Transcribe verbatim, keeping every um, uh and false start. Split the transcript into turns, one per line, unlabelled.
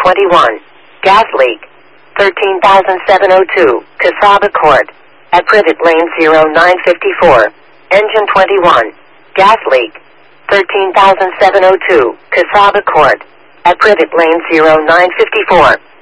twenty-one. Gas leak. thirteen thousand seven hundred two. Casaba Court. At Privet Lane zero nine fifty-four. Engine twenty-one. Gas leak. thirteen thousand seven hundred two. Casaba Court. At Privet Lane zero nine fifty-four.